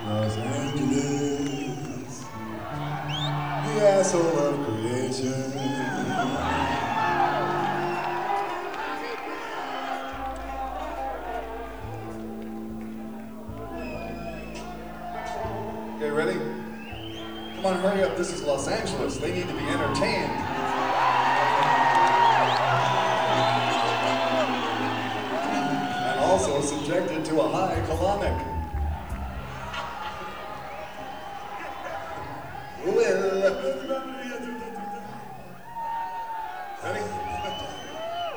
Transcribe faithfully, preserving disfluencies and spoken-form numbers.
Los Angeles, the asshole of creation. Okay, ready? Come on, hurry up. This is Los Angeles. They need to be entertained. And also subjected to a high colonic. Ready?